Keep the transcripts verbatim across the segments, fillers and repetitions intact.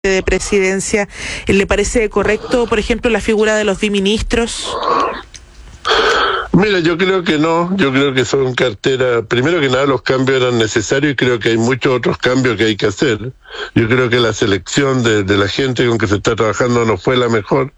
de presidencia, ¿le parece correcto, por ejemplo, la figura de los biministros? Mira, yo creo que no, yo creo que son carteras, primero que nada los cambios eran necesarios y creo que hay muchos otros cambios que hay que hacer. Yo creo que la selección de, de la gente con que se está trabajando no fue la mejor,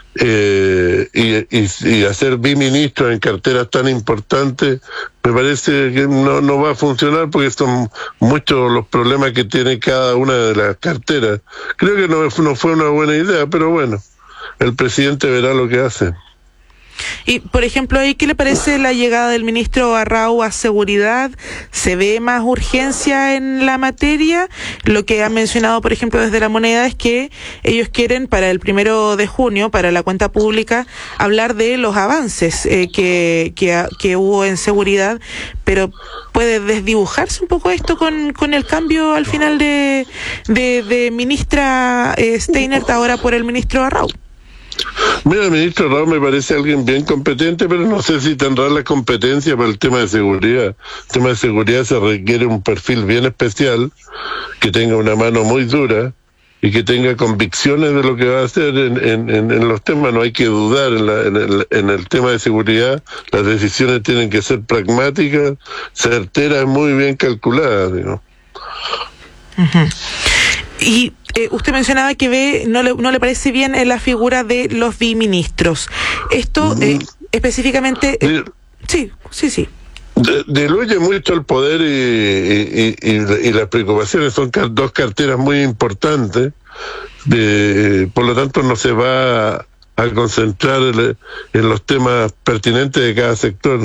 eh, y, y, y hacer biministros en carteras tan importantes me parece que no, no va a funcionar porque son muchos los problemas que tiene cada una de las carteras. Creo que no, no fue una buena idea, pero bueno, el presidente verá lo que hace. Y, por ejemplo, ¿ahí qué le parece la llegada del ministro Arrau a Seguridad? ¿Se ve más urgencia en la materia? Lo que han mencionado, por ejemplo, desde La Moneda es que ellos quieren para el primero de junio, para la cuenta pública, hablar de los avances eh, que, que, que hubo en seguridad, pero ¿puede desdibujarse un poco esto con, con el cambio al final de, de, de ministra eh, Steinert ahora por el ministro Arrau? Mira, el ministro Arrau me parece alguien bien competente, pero no sé si tendrá la competencia para el tema de seguridad. El tema de seguridad se requiere un perfil bien especial, que tenga una mano muy dura y que tenga convicciones de lo que va a hacer en, en, en, en los temas. No hay que dudar en, la, en, el, en el tema de seguridad. Las decisiones tienen que ser pragmáticas, certeras, muy bien calculadas, ¿no? Uh-huh. Y eh, usted mencionaba que ve no le, no le parece bien en la figura de los biministros. Esto eh, específicamente... Eh, sí, sí, sí. De, diluye mucho el poder y, y, y, y las preocupaciones. Son car- dos carteras muy importantes. De, por lo tanto, no se va a, a concentrar en, en los temas pertinentes de cada sector.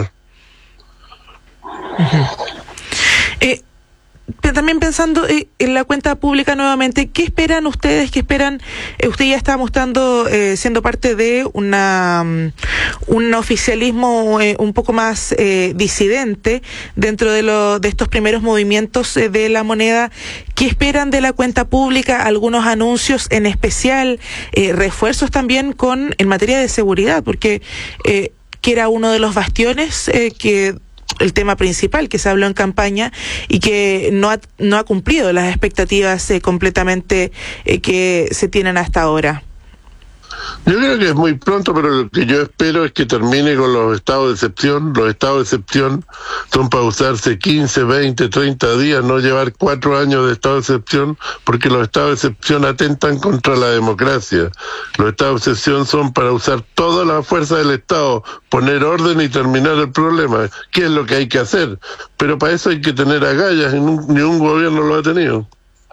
Uh-huh. Eh, Pero también pensando eh, en la cuenta pública nuevamente, ¿qué esperan ustedes? ¿Qué esperan? Eh, usted ya está mostrando, eh, siendo parte de una um, un oficialismo eh, un poco más eh, disidente dentro de, lo, de estos primeros movimientos eh, de La Moneda. ¿Qué esperan de la cuenta pública? Algunos anuncios en especial, eh, refuerzos también con en materia de seguridad, porque eh, que era uno de los bastiones eh, que... el tema principal que se habló en campaña y que no ha, no ha cumplido las expectativas eh, completamente eh, que se tienen hasta ahora. Yo creo que es muy pronto, pero lo que yo espero es que termine con los estados de excepción. Los estados de excepción son para usarse quince, veinte, treinta días, no llevar cuatro años de estado de excepción, porque los estados de excepción atentan contra la democracia. Los estados de excepción son para usar toda la fuerza del Estado, poner orden y terminar el problema, que es lo que hay que hacer. Pero para eso hay que tener agallas, y ni un gobierno lo ha tenido.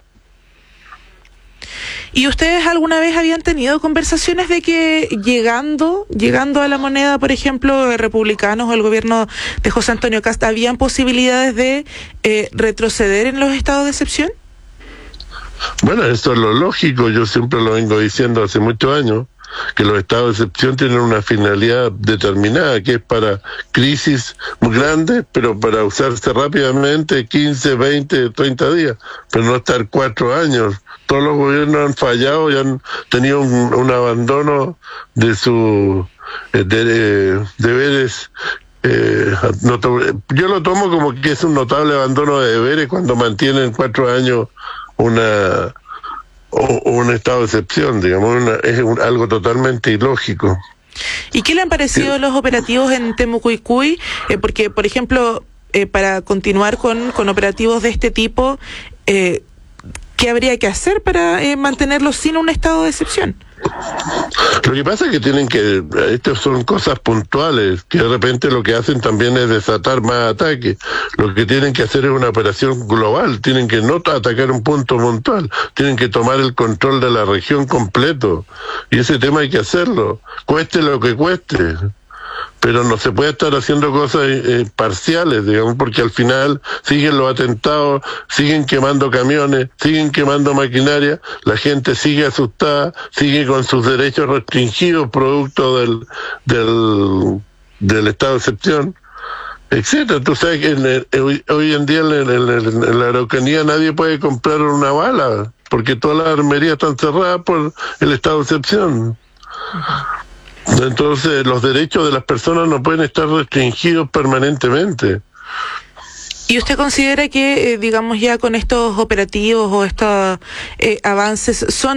¿Y ustedes alguna vez habían tenido conversaciones de que llegando llegando a La Moneda, por ejemplo, republicanos o el gobierno de José Antonio Kast, habían posibilidades de eh, retroceder en los estados de excepción? Bueno, esto es lo lógico, yo siempre lo vengo diciendo hace muchos años, que los estados de excepción tienen una finalidad determinada, que es para crisis muy grandes, pero para usarse rápidamente quince, veinte, treinta días, pero no estar cuatro años. Todos los gobiernos han fallado y han tenido un, un abandono de sus eh, de, de, deberes. Eh, no to- yo lo tomo como que es un notable abandono de deberes cuando mantienen cuatro años una... o un estado de excepción, digamos, una, es un, algo totalmente ilógico. ¿Y qué le han parecido sí. los operativos en Temucuicui? Eh, porque, por ejemplo, eh, para continuar con, con operativos de este tipo, eh, ¿qué habría que hacer para eh, mantenerlos sin un estado de excepción? Lo que pasa es que tienen que, estas son cosas puntuales, que de repente lo que hacen también es desatar más ataques. Lo que tienen que hacer es una operación global, tienen que no atacar un punto puntual, tienen que tomar el control de la región completo. Y ese tema hay que hacerlo, cueste lo que cueste. Pero no se puede estar haciendo cosas eh, parciales, digamos, porque al final siguen los atentados, siguen quemando camiones, siguen quemando maquinaria, la gente sigue asustada, sigue con sus derechos restringidos producto del del, del estado de excepción, etcétera. Tú sabes que en el, hoy, hoy en día en, el, en, el, en la Araucanía nadie puede comprar una bala, porque todas las armerías están cerradas por el estado de excepción. Entonces los derechos de las personas no pueden estar restringidos permanentemente. ¿Y usted considera que, eh, digamos, ya con estos operativos o estos eh, avances son